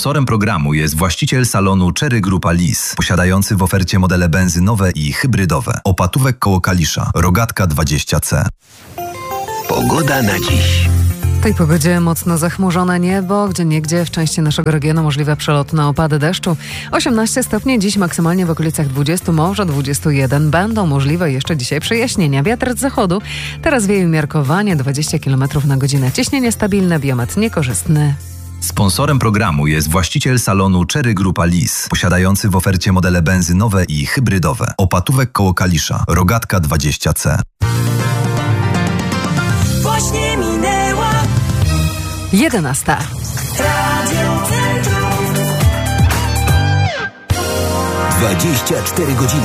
Sponsorem programu jest właściciel salonu Cherry Grupa Lis, posiadający w ofercie modele benzynowe i hybrydowe. Opatówek koło Kalisza, Rogatka 20C. Pogoda na dziś. W tej pogodzie mocno zachmurzone niebo, gdzieniegdzie w części naszego regionu możliwe przelotne opady deszczu. 18 stopni, dziś maksymalnie w okolicach 20, może 21. Będą możliwe jeszcze dzisiaj przejaśnienia. Wiatr z zachodu, teraz wieje umiarkowanie 20 km na godzinę. Ciśnienie stabilne, biometr niekorzystny. Sponsorem programu jest właściciel salonu Cherry Grupa Lis, posiadający w ofercie modele benzynowe i hybrydowe. Opatówek koło Kalisza, Rogatka 20C. Właśnie minęła 11. Radio Centrum. 24 godziny.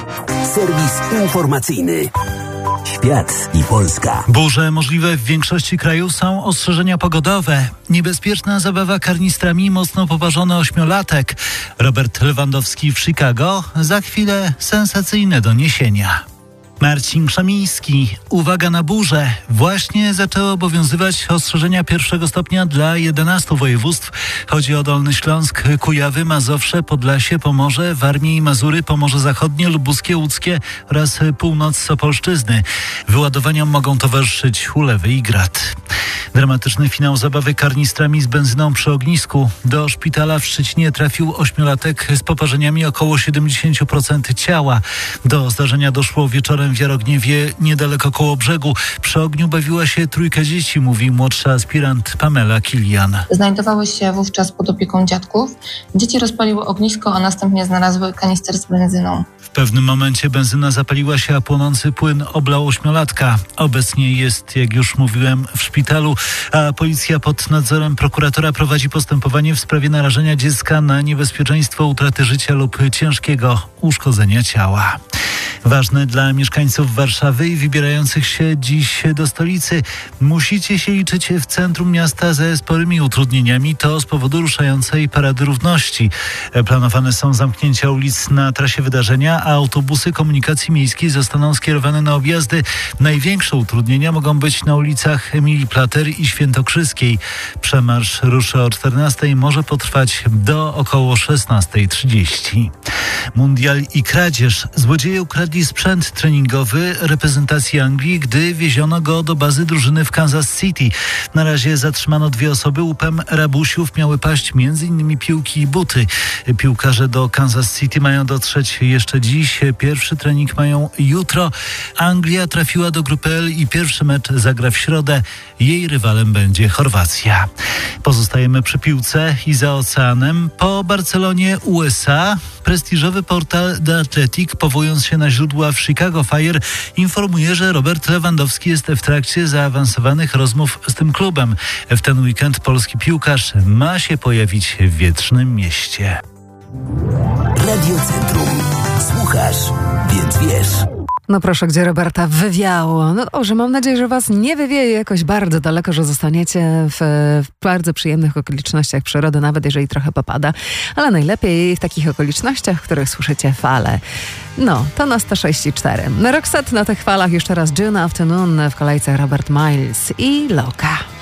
Serwis informacyjny. Świat i Polska. Burze możliwe w większości kraju, są ostrzeżenia pogodowe. Niebezpieczna zabawa karnistrami, mocno poparzony ośmiolatek. Robert Lewandowski w Chicago. Za chwilę sensacyjne doniesienia. Marcin Krzemiński. Uwaga na burze. Właśnie zaczęły obowiązywać ostrzeżenia pierwszego stopnia dla 11 województw. Chodzi o Dolny Śląsk, Kujawy, Mazowsze, Podlasie, Pomorze, Warmię i Mazury, Pomorze Zachodnie, Lubuskie, Łódzkie oraz północ Opolszczyzny. Wyładowaniom mogą towarzyszyć ulewy i grad. Dramatyczny finał zabawy karnistrami z benzyną przy ognisku. Do szpitala w Szczecinie trafił ośmiolatek z poparzeniami około 70% ciała. Do zdarzenia doszło wieczorem w Jarogniewie, niedaleko Kołobrzegu. Przy ogniu bawiła się trójka dzieci, mówi młodsza aspirant Pamela Kilian. Znajdowały się wówczas pod opieką dziadków. Dzieci rozpaliły ognisko, a następnie znalazły kanister z benzyną. W pewnym momencie benzyna zapaliła się, a płonący płyn oblał ośmiolatka. Obecnie jest, jak już mówiłem, w szpitalu, a policja pod nadzorem prokuratora prowadzi postępowanie w sprawie narażenia dziecka na niebezpieczeństwo utraty życia lub ciężkiego uszkodzenia ciała. Ważne dla mieszkańców Warszawy i wybierających się dziś do stolicy. Musicie się liczyć w centrum miasta ze sporymi utrudnieniami. To z powodu ruszającej Parady Równości. Planowane są zamknięcia ulic na trasie wydarzenia, a autobusy komunikacji miejskiej zostaną skierowane na objazdy. Największe utrudnienia mogą być na ulicach Emilii Plater i Świętokrzyskiej. Przemarsz ruszy o 14:00 i może potrwać do około 16:30. Mundial i kradzież. Złodzieje ukradli sprzęt treningowy reprezentacji Anglii, gdy wieziono go do bazy drużyny w Kansas City. Na razie zatrzymano 2 osoby. Łupem rabusiów miały paść m.in. piłki i buty. Piłkarze do Kansas City mają dotrzeć jeszcze dziś. Pierwszy trening mają jutro. Anglia trafiła do grupy L i pierwszy mecz zagra w środę. Jej rywalem będzie Chorwacja. Pozostajemy przy piłce i za oceanem. Po Barcelonie USA prestiżowy portal The Athletic, powołując się na źródła w Chicago Fire, informuje, że Robert Lewandowski jest w trakcie zaawansowanych rozmów z tym klubem. W ten weekend polski piłkarz ma się pojawić w Wietrznym Mieście. Radio Centrum. Słuchasz, więc wiesz. No proszę, gdzie Roberta wywiało. No dobrze, mam nadzieję, że was nie wywieje jakoś bardzo daleko, że zostaniecie w bardzo przyjemnych okolicznościach przyrody, nawet jeżeli trochę popada. Ale najlepiej w takich okolicznościach, w których słyszycie fale. No, to na 106,4. Roxette na tych falach, jeszcze raz June Afternoon, w kolejce Robert Miles i Loka.